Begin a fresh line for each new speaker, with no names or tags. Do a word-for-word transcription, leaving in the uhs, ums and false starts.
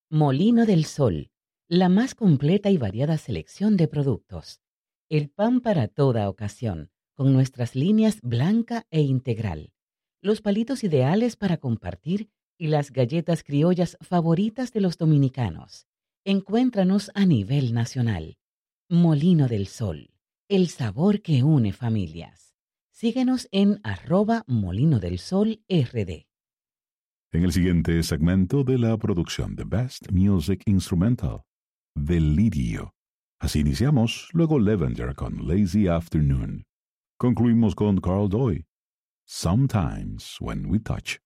Molino del Sol, la más completa y variada selección de productos. El pan para toda ocasión, con nuestras líneas blanca e integral. Los palitos ideales para compartir y las galletas criollas favoritas de los dominicanos. Encuéntranos a nivel nacional. Molino del Sol, el sabor que une familias. Síguenos en arroba Molino del Sol R D.
En el siguiente segmento de la producción de Best Music Instrumental, Delirio. Así iniciamos, luego Lavender con Lazy Afternoon. Concluimos con Carl Doyle, Sometimes When We Touch.